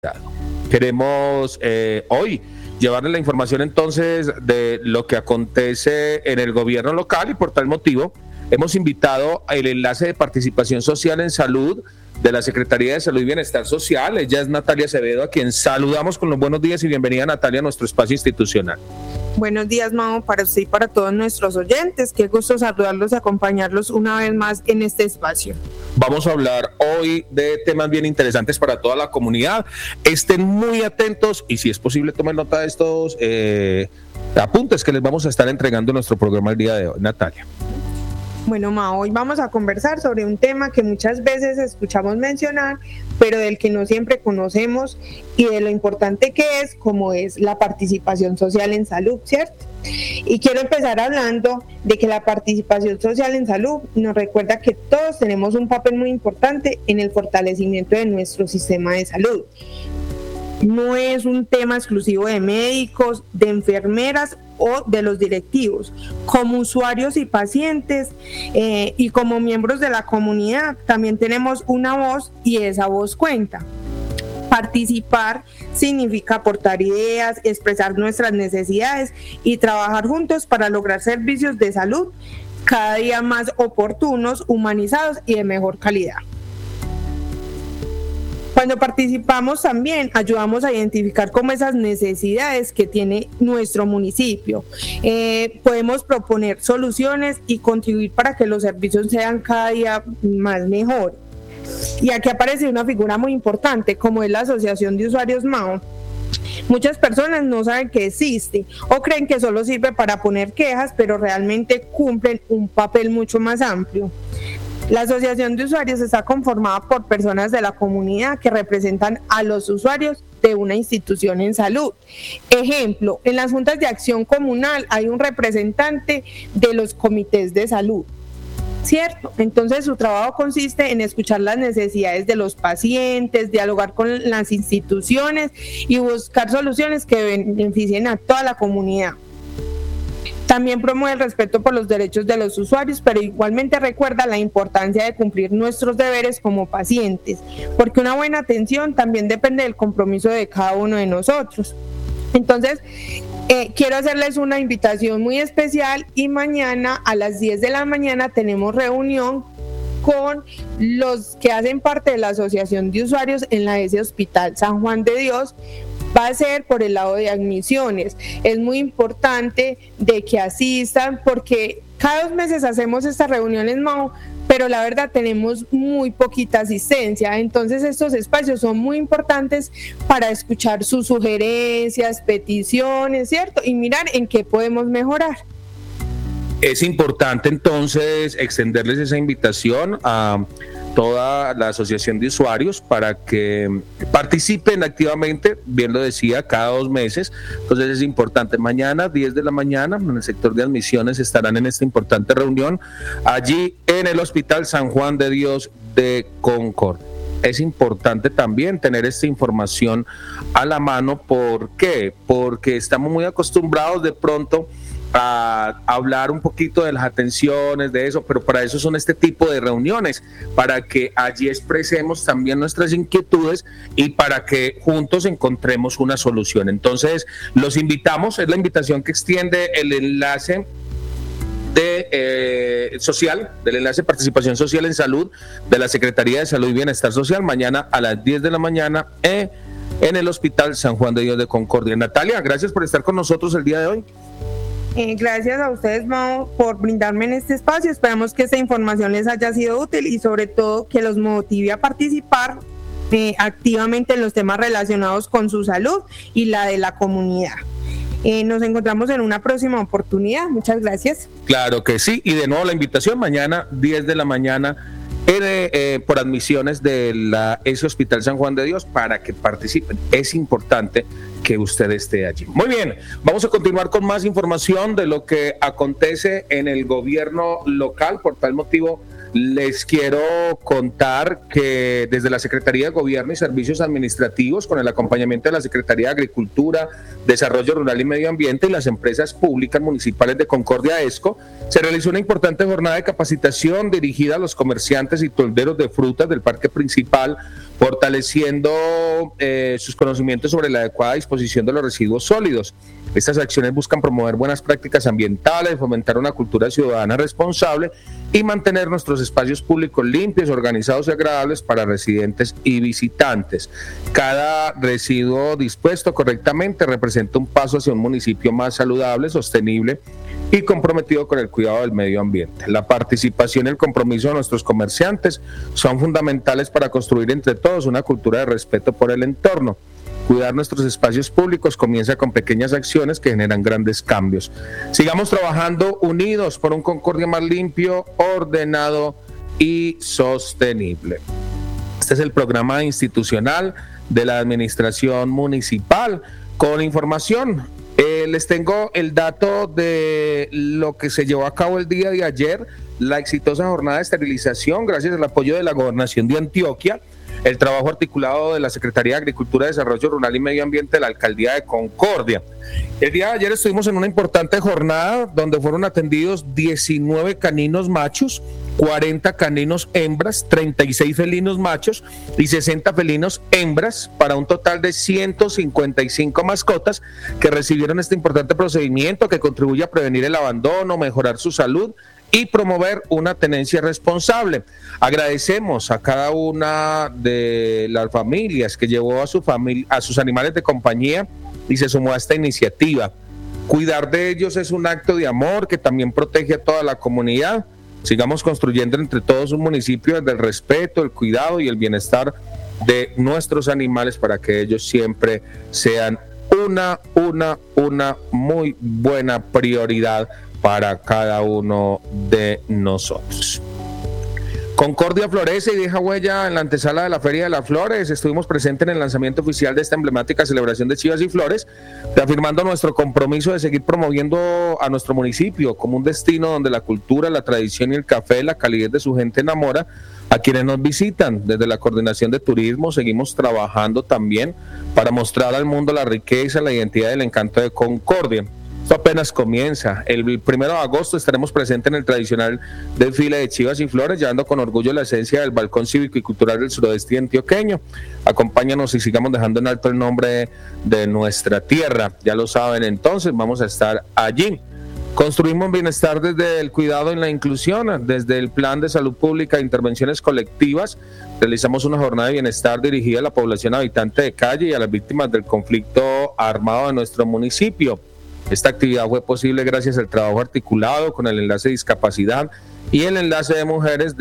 Queremos hoy llevarles la información entonces de lo que acontece en el gobierno local y por tal motivo hemos invitado al enlace de participación social en salud de la Secretaría de Salud y Bienestar Social. Ella es Natalia Acevedo, a quien saludamos con los buenos días y bienvenida, Natalia, a nuestro espacio institucional. Buenos días, Mau, para usted y para todos nuestros oyentes. Qué gusto saludarlos y acompañarlos una vez más en este espacio. Vamos a hablar hoy de temas bien interesantes para toda la comunidad. Estén muy atentos y si es posible tomen nota de estos apuntes que les vamos a estar entregando en nuestro programa el día de hoy. Natalia. Bueno, Mau, hoy vamos a conversar sobre un tema que muchas veces escuchamos mencionar, pero del que no siempre conocemos y de lo importante que es, como es la participación social en salud, ¿cierto? Y quiero empezar hablando de que la participación social en salud nos recuerda que todos tenemos un papel muy importante en el fortalecimiento de nuestro sistema de salud. No es un tema exclusivo de médicos, de enfermeras o de los directivos. Como usuarios y pacientes y como miembros de la comunidad también tenemos una voz y esa voz cuenta. Participar significa aportar ideas, expresar nuestras necesidades y trabajar juntos para lograr servicios de salud cada día más oportunos, humanizados y de mejor calidad. Cuando participamos también ayudamos a identificar como esas necesidades que tiene nuestro municipio. Podemos proponer soluciones y contribuir para que los servicios sean cada día más mejor. Y aquí aparece una figura muy importante como es la Asociación de Usuarios MAO. Muchas personas no saben que existe o creen que solo sirve para poner quejas, pero realmente cumplen un papel mucho más amplio. La Asociación de Usuarios está conformada por personas de la comunidad que representan a los usuarios de una institución en salud. Ejemplo, en las juntas de acción comunal hay un representante de los comités de salud, ¿cierto? Entonces su trabajo consiste en escuchar las necesidades de los pacientes, dialogar con las instituciones y buscar soluciones que beneficien a toda la comunidad. También promueve el respeto por los derechos de los usuarios, pero igualmente recuerda la importancia de cumplir nuestros deberes como pacientes, porque una buena atención también depende del compromiso de cada uno de nosotros. Entonces, quiero hacerles una invitación muy especial y mañana a las 10 de la mañana tenemos reunión con los que hacen parte de la Asociación de Usuarios en la ESE Hospital San Juan de Dios. Va a ser por el lado de admisiones. Es muy importante de que asistan porque cada 2 meses hacemos estas reuniones, Mau, pero la verdad tenemos muy poquita asistencia. Entonces estos espacios son muy importantes para escuchar sus sugerencias, peticiones, ¿cierto? Y mirar en qué podemos mejorar. Es importante entonces extenderles esa invitación a toda la asociación de usuarios para que participen activamente, bien lo decía, cada 2 meses. Entonces es importante, mañana 10 de la mañana en el sector de admisiones estarán en esta importante reunión allí en el Hospital San Juan de Dios de Concordia. Es importante también tener esta información a la mano. ¿Por qué? Porque estamos muy acostumbrados de pronto a hablar un poquito de las atenciones, de eso, pero para eso son este tipo de reuniones, para que allí expresemos también nuestras inquietudes y para que juntos encontremos una solución. Entonces, los invitamos, es la invitación que extiende el enlace social, del enlace de participación social en salud de la Secretaría de Salud y Bienestar Social, mañana a las 10 de la mañana en el Hospital San Juan de Dios de Concordia. Natalia, gracias por estar con nosotros el día de hoy. Gracias a ustedes, Mau, por brindarme en este espacio. Esperamos que esta información les haya sido útil y sobre todo que los motive a participar activamente en los temas relacionados con su salud y la de la comunidad. Nos encontramos en una próxima oportunidad. Muchas gracias. Claro que sí, y de nuevo la invitación mañana 10 de la mañana por admisiones de la ESE Hospital San Juan de Dios para que participen. Es importante que usted esté allí. Muy bien, vamos a continuar con más información de lo que acontece en el gobierno local. Por tal motivo, les quiero contar que desde la Secretaría de Gobierno y Servicios Administrativos, con el acompañamiento de la Secretaría de Agricultura, Desarrollo Rural y Medio Ambiente y las empresas públicas municipales de Concordia ESCO, se realizó una importante jornada de capacitación dirigida a los comerciantes y tolderos de frutas del parque principal fortaleciendo sus conocimientos sobre la adecuada disposición de los residuos sólidos. Estas acciones buscan promover buenas prácticas ambientales, fomentar una cultura ciudadana responsable y mantener nuestros espacios públicos limpios, organizados y agradables para residentes y visitantes. Cada residuo dispuesto correctamente representa un paso hacia un municipio más saludable, sostenible y comprometido con el cuidado del medio ambiente. La participación y el compromiso de nuestros comerciantes son fundamentales para construir entre todos una cultura de respeto por el entorno. Cuidar nuestros espacios públicos comienza con pequeñas acciones que generan grandes cambios. Sigamos trabajando unidos por un Concordia más limpio, ordenado y sostenible. Este es el programa institucional de la administración municipal con información. Les tengo el dato de lo que se llevó a cabo el día de ayer, la exitosa jornada de esterilización gracias al apoyo de la Gobernación de Antioquia, el trabajo articulado de la Secretaría de Agricultura, Desarrollo Rural y Medio Ambiente de la Alcaldía de Concordia. El día de ayer estuvimos en una importante jornada donde fueron atendidos 19 caninos machos, 40 caninos hembras, 36 felinos machos y 60 felinos hembras, para un total de 155 mascotas que recibieron este importante procedimiento que contribuye a prevenir el abandono, mejorar su salud y promover una tenencia responsable. Agradecemos a cada una de las familias que llevó a sus animales de compañía y se sumó a esta iniciativa. Cuidar de ellos es un acto de amor que también protege a toda la comunidad. Sigamos construyendo entre todos un municipio desde el respeto, el cuidado y el bienestar de nuestros animales para que ellos siempre sean una muy buena prioridad para cada uno de nosotros. Concordia florece y deja huella en la antesala de la Feria de las Flores. Estuvimos presentes en el lanzamiento oficial de esta emblemática celebración de Chivas y Flores, reafirmando nuestro compromiso de seguir promoviendo a nuestro municipio como un destino donde la cultura, la tradición y el café, la calidez de su gente enamora a quienes nos visitan. Desde la Coordinación de Turismo seguimos trabajando también para mostrar al mundo la riqueza, la identidad y el encanto de Concordia. Esto apenas comienza. El 1 de agosto estaremos presentes en el tradicional desfile de Chivas y Flores, llevando con orgullo la esencia del balcón cívico y cultural del suroeste antioqueño. Acompáñanos y sigamos dejando en alto el nombre de nuestra tierra. Ya lo saben, entonces vamos a estar allí. Construimos bienestar desde el cuidado y la inclusión, desde el plan de salud pública e intervenciones colectivas. Realizamos una jornada de bienestar dirigida a la población habitante de calle y a las víctimas del conflicto armado de nuestro municipio. Esta actividad fue posible gracias al trabajo articulado con el enlace de discapacidad y el enlace de mujeres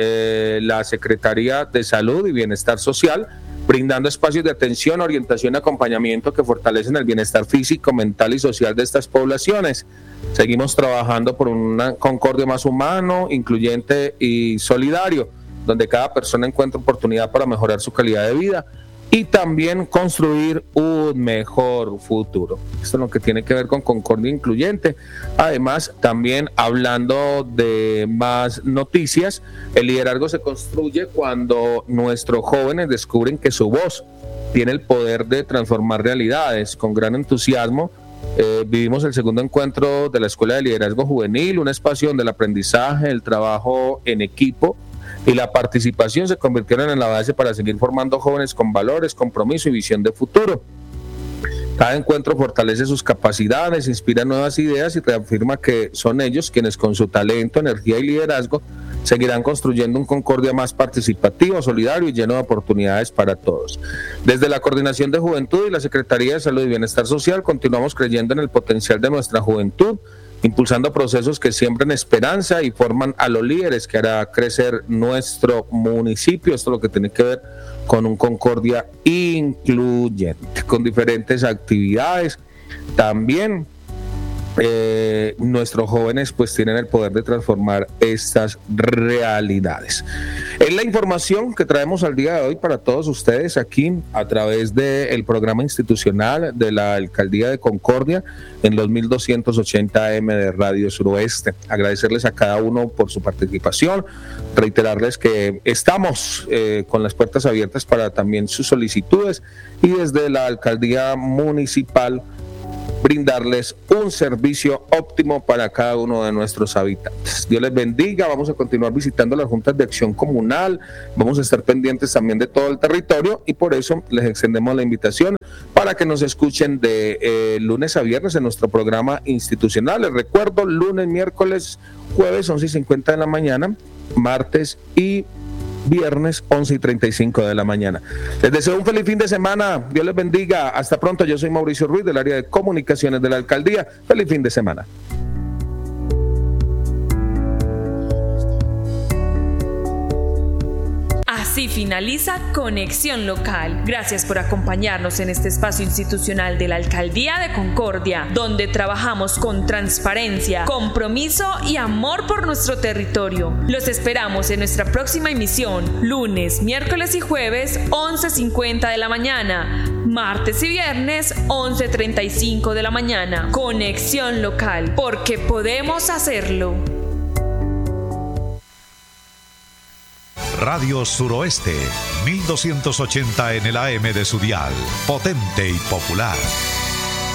de la Secretaría de Salud y Bienestar Social, brindando espacios de atención, orientación y acompañamiento que fortalecen el bienestar físico, mental y social de estas poblaciones. Seguimos trabajando por una Concordia más humano, incluyente y solidario, donde cada persona encuentra oportunidad para mejorar su calidad de vida y también construir un mejor futuro. Esto es lo que tiene que ver con Concordia Incluyente. Además, también hablando de más noticias, el liderazgo se construye cuando nuestros jóvenes descubren que su voz tiene el poder de transformar realidades. Con gran entusiasmo vivimos el segundo encuentro de la Escuela de Liderazgo Juvenil, un espacio donde el aprendizaje, el trabajo en equipo y la participación se convirtieron en la base para seguir formando jóvenes con valores, compromiso y visión de futuro. Cada encuentro fortalece sus capacidades, inspira nuevas ideas y reafirma que son ellos quienes con su talento, energía y liderazgo seguirán construyendo un Concordia más participativo, solidario y lleno de oportunidades para todos. Desde la Coordinación de Juventud y la Secretaría de Salud y Bienestar Social continuamos creyendo en el potencial de nuestra juventud, impulsando procesos que siembren esperanza y forman a los líderes que hará crecer nuestro municipio. Esto es lo que tiene que ver con un Concordia incluyente, con diferentes actividades. También nuestros jóvenes pues tienen el poder de transformar estas realidades. Es la información que traemos al día de hoy para todos ustedes aquí a través del programa institucional de la Alcaldía de Concordia en los 1280 AM de Radio Suroeste. Agradecerles a cada uno por su participación, reiterarles que estamos con las puertas abiertas para también sus solicitudes y desde la Alcaldía Municipal brindarles un servicio óptimo para cada uno de nuestros habitantes. Dios les bendiga. Vamos a continuar visitando las juntas de acción comunal, vamos a estar pendientes también de todo el territorio y por eso les extendemos la invitación para que nos escuchen de lunes a viernes en nuestro programa institucional. Les recuerdo, lunes, miércoles, jueves 11:50 de la mañana, martes y viernes 11:35 de la mañana. Les deseo un feliz fin de semana. Dios les bendiga. Hasta pronto. Yo soy Mauricio Ruiz del área de comunicaciones de la alcaldía. Feliz fin de semana. Así finaliza Conexión Local. Gracias por acompañarnos en este espacio institucional de la Alcaldía de Concordia, donde trabajamos con transparencia, compromiso y amor por nuestro territorio. Los esperamos en nuestra próxima emisión, lunes, miércoles y jueves, 11:50 de la mañana, martes y viernes, 11:35 de la mañana. Conexión Local, porque podemos hacerlo. Radio Suroeste, 1280 en el AM de su dial, potente y popular.